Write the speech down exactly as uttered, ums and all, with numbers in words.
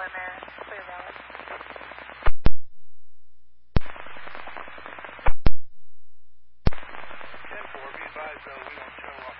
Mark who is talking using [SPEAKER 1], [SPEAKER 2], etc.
[SPEAKER 1] in there. Clear Valley.
[SPEAKER 2] ten four, be advised though, we don't show